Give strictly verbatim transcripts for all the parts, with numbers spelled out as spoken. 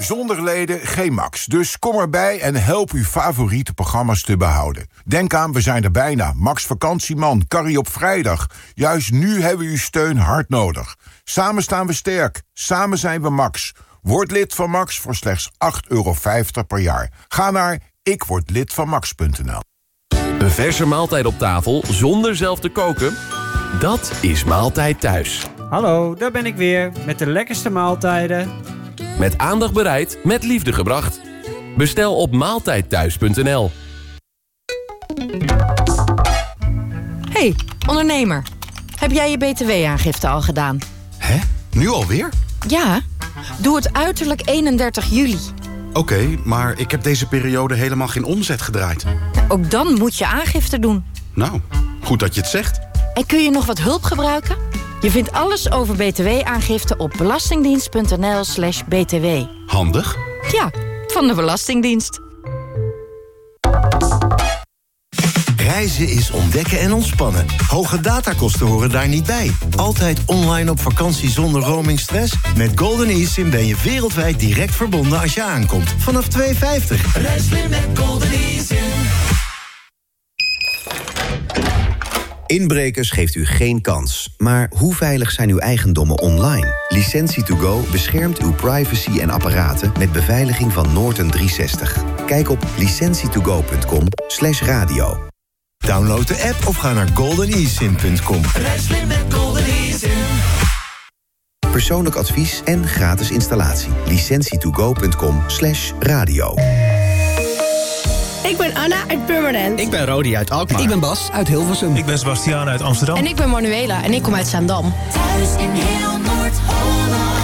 Zonder leden geen Max. Dus kom erbij en help uw favoriete programma's te behouden. Denk aan, we zijn er bijna. Max Vakantieman, Carrie op vrijdag. Juist nu hebben we uw steun hard nodig. Samen staan we sterk. Samen zijn we Max. Word lid van Max voor slechts acht euro vijftig per jaar. Ga naar ikwordlidvanmax punt n l. Een verse maaltijd op tafel zonder zelf te koken? Dat is Maaltijd Thuis. Hallo, daar ben ik weer met de lekkerste maaltijden. Met aandacht bereid, met liefde gebracht. Bestel op maaltijdthuis punt n l. Hey, ondernemer. Heb jij je B T W-aangifte al gedaan? Hè? Nu alweer? Ja, doe het uiterlijk eenendertig juli. Oké, okay, maar ik heb deze periode helemaal geen omzet gedraaid. Ook dan moet je aangifte doen. Nou, goed dat je het zegt. En kun je nog wat hulp gebruiken? Je vindt alles over B T W-aangifte op belastingdienst punt n l slash b t w. Handig? Ja, van de Belastingdienst. Reizen is ontdekken en ontspannen. Hoge datakosten horen daar niet bij. Altijd online op vakantie zonder roamingstress? Met Golden eSIM ben je wereldwijd direct verbonden als je aankomt. Vanaf twee euro vijftig. Reis slim met Golden eSIM. Inbrekers geeft u geen kans. Maar hoe veilig zijn uw eigendommen online? Licentie to go beschermt uw privacy en apparaten met beveiliging van Norton driehonderdzestig. Kijk op licentie to go punt com slash radio. Download de app of ga naar golden e sim punt com. Reis slim met Golden eSIM. Persoonlijk advies en gratis installatie. licentie to go punt com slash radio. Ik ben Anna uit Purmerend. Ik ben Rodi uit Alkmaar. Ik ben Bas uit Hilversum. Ik ben Sebastiaan uit Amsterdam. En ik ben Manuela en ik kom uit Zaandam. Thuis in heel Noord-Holland.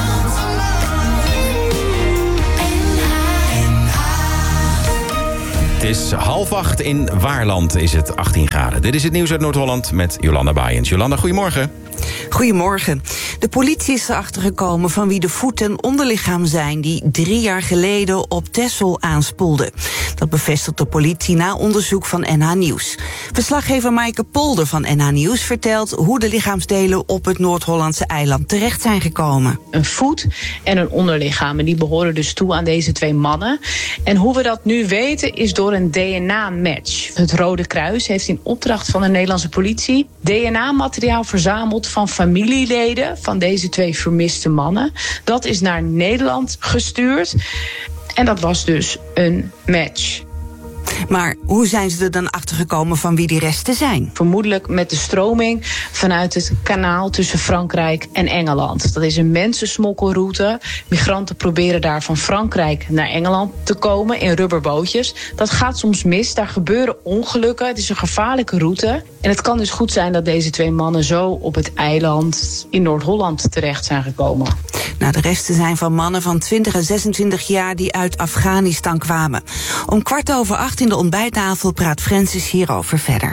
Het is half acht in Waarland, is het achttien graden. Dit is het nieuws uit Noord-Holland met Jolanda Baaiens. Jolanda, goedemorgen. Goedemorgen. De politie is erachter gekomen van wie de voet en onderlichaam zijn die drie jaar geleden op Texel aanspoelde. Dat bevestigt de politie na onderzoek van N H Nieuws. Verslaggever Maaike Polder van N H Nieuws vertelt hoe de lichaamsdelen op het Noord-Hollandse eiland terecht zijn gekomen. Een voet en een onderlichaam. En die behoren dus toe aan deze twee mannen. En hoe we dat nu weten is door een D N A-match. Het Rode Kruis heeft in opdracht van de Nederlandse politie D N A-materiaal verzameld van familieleden van deze twee vermiste mannen. Dat is naar Nederland gestuurd. En dat was dus een match. Maar hoe zijn ze er dan achter gekomen van wie die resten zijn? Vermoedelijk met de stroming vanuit het kanaal tussen Frankrijk en Engeland. Dat is een mensensmokkelroute. Migranten proberen daar van Frankrijk naar Engeland te komen in rubberbootjes. Dat gaat soms mis, daar gebeuren ongelukken. Het is een gevaarlijke route. En het kan dus goed zijn dat deze twee mannen zo op het eiland in Noord-Holland terecht zijn gekomen. Nou, de resten zijn van mannen van twintig en zesentwintig jaar die uit Afghanistan kwamen. Om kwart over acht in de ontbijttafel praat Francis hierover verder.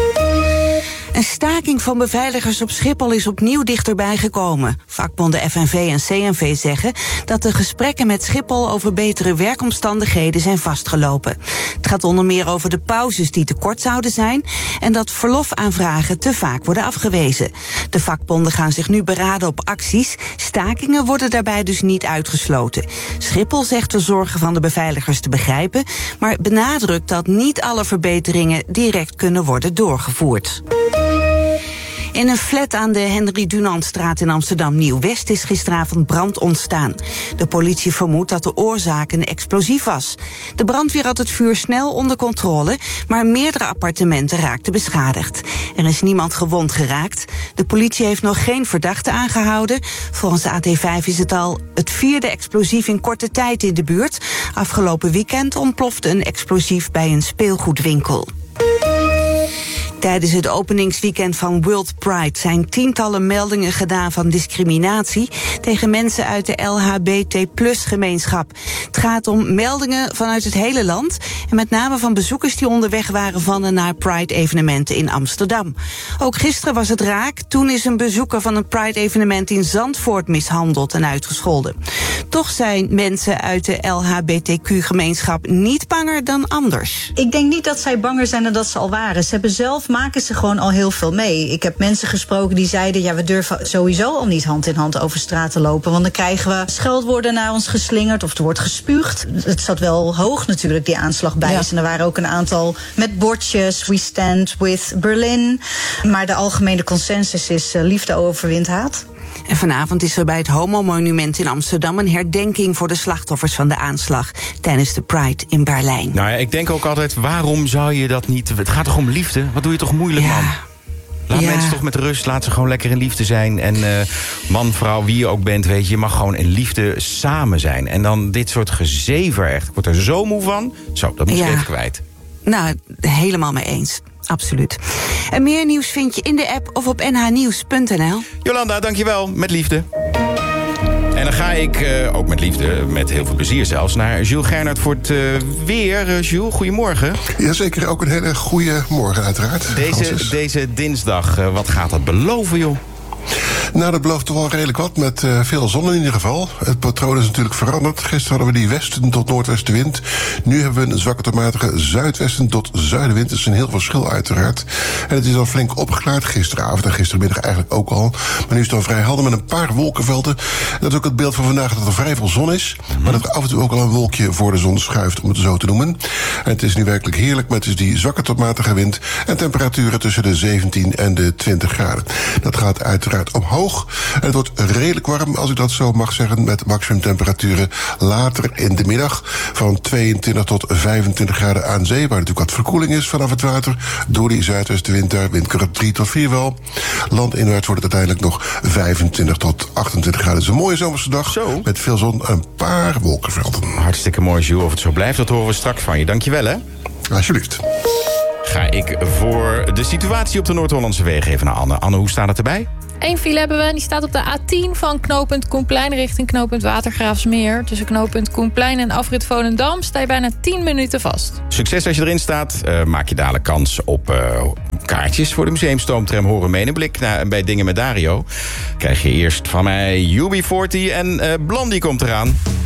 Een staking van beveiligers op Schiphol is opnieuw dichterbij gekomen. Vakbonden F N V en C N V zeggen dat de gesprekken met Schiphol over betere werkomstandigheden zijn vastgelopen. Het gaat onder meer over de pauzes die te kort zouden zijn en dat verlofaanvragen te vaak worden afgewezen. De vakbonden gaan zich nu beraden op acties. Stakingen worden daarbij dus niet uitgesloten. Schiphol zegt de zorgen van de beveiligers te begrijpen, maar benadrukt dat niet alle verbeteringen direct kunnen worden doorgevoerd. In een flat aan de Henry Dunantstraat in Amsterdam Nieuw-West is gisteravond brand ontstaan. De politie vermoedt dat de oorzaak een explosief was. De brandweer had het vuur snel onder controle, maar meerdere appartementen raakten beschadigd. Er is niemand gewond geraakt. De politie heeft nog geen verdachte aangehouden. Volgens A T vijf is het al het vierde explosief in korte tijd in de buurt. Afgelopen weekend ontplofte een explosief bij een speelgoedwinkel. Tijdens het openingsweekend van World Pride zijn tientallen meldingen gedaan van discriminatie tegen mensen uit de L H B T plus gemeenschap. Het gaat om meldingen vanuit het hele land en met name van bezoekers die onderweg waren van en naar Pride-evenementen in Amsterdam. Ook gisteren was het raak. Toen is een bezoeker van een Pride-evenement in Zandvoort mishandeld en uitgescholden. Toch zijn mensen uit de L H B T Q-gemeenschap niet banger dan anders. Ik denk niet dat zij banger zijn dan dat ze al waren. Ze hebben zelf, maken ze gewoon al heel veel mee. Ik heb mensen gesproken die zeiden, ja, we durven sowieso al niet hand in hand over straat te lopen. Want dan krijgen we scheldwoorden naar ons geslingerd of er wordt gespuugd. Het zat wel hoog natuurlijk, die aanslag bij. Ja. En er waren ook een aantal met bordjes, we stand with Berlin. Maar de algemene consensus is uh, liefde overwint haat. En vanavond is er bij het Homo-monument in Amsterdam een herdenking voor de slachtoffers van de aanslag tijdens de Pride in Berlijn. Nou ja, ik denk ook altijd, waarom zou je dat niet... Het gaat toch om liefde? Wat doe je toch moeilijk, ja. man? Laat ja. mensen toch met rust, laat ze gewoon lekker in liefde zijn. En uh, man, vrouw, wie je ook bent, weet je, je mag gewoon in liefde samen zijn. En dan dit soort gezever, echt. Ik word er zo moe van. Zo, dat moet je ja. even kwijt. Nou, helemaal mee eens. Absoluut. En meer nieuws vind je in de app of op n h nieuws punt n l. Jolanda, dankjewel. Met liefde. En dan ga ik, uh, ook met liefde, met heel veel plezier zelfs... naar Jules Gernert voor het uh, weer. Uh, Jules, goedemorgen. Jazeker, ook een hele goede morgen uiteraard. Deze, deze dinsdag, uh, wat gaat dat beloven, joh? Nou, dat belooft toch wel redelijk wat, met uh, veel zon in ieder geval. Het patroon is natuurlijk veranderd. Gisteren hadden we die westen tot noordwestenwind. Nu hebben we een zwakke tot matige zuidwesten tot zuidenwind. Dat is een heel verschil uiteraard. En het is al flink opgeklaard gisteravond en gistermiddag eigenlijk ook al. Maar nu is het dan vrij helder met een paar wolkenvelden. Dat is ook het beeld van vandaag, dat er vrij veel zon is. Maar dat er af en toe ook al een wolkje voor de zon schuift, om het zo te noemen. En het is nu werkelijk heerlijk met dus die zwakke tot matige wind. En temperaturen tussen de zeventien en de twintig graden. Dat gaat uiteraard omhoog. En het wordt redelijk warm, als ik dat zo mag zeggen, met maximumtemperaturen later in de middag van tweeëntwintig tot vijfentwintig graden aan zee, waar natuurlijk wat verkoeling is vanaf het water door die zuidwestenwind daar, windkracht drie tot vier wel. Landinwaarts wordt het uiteindelijk nog vijfentwintig tot achtentwintig graden. Het is een mooie zomerse dag zo. Met veel zon, een paar wolkenvelden. Hartstikke mooi, Jules. Of het zo blijft, dat horen we straks van je. Dankjewel, hè? Alsjeblieft. Ga ik voor de situatie op de Noord-Hollandse wegen even naar Anne. Anne, hoe staat het erbij? Eén file hebben we, die staat op de A tien van knooppunt Koenplein richting knooppunt Watergraafsmeer. Tussen knooppunt Koenplein en afrit Volendam sta je bijna tien minuten vast. Succes als je erin staat. Uh, maak je dadelijk kans op uh, kaartjes voor de museumstoomtram Horen Menenblik. Nou, bij Dingen met Dario krijg je eerst van mij U B veertig en uh, Blondie komt eraan.